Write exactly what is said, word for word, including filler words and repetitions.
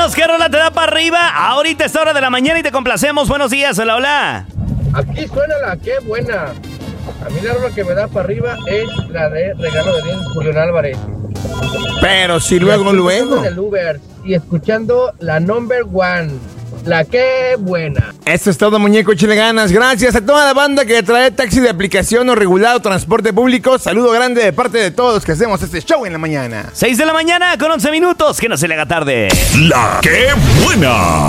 Cuéntanos qué rola te da para arriba. Ahorita es hora de la mañana y te complacemos. Buenos días, hola, hola. Aquí suena la que buena. A mí la rola que me da para arriba es la de Regalo de Dios, Julián Álvarez. Pero si luego, luego. En el Uber y escuchando la number one. La que buena. Eso es todo, muñeco, échale ganas. Gracias a toda la banda que trae taxi de aplicación o regulado transporte público. Saludo grande de parte de todos que hacemos este show en la mañana. seis de la mañana con once minutos. Que no se le haga tarde. La que buena.